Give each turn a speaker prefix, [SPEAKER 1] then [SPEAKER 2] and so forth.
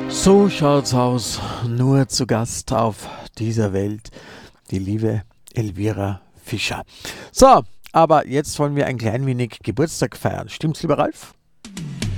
[SPEAKER 1] So schaut's aus, nur zu Gast auf dieser Welt, die liebe Elvira Fischer. So, aber jetzt wollen wir ein klein wenig Geburtstag feiern. Stimmt's, lieber Ralf?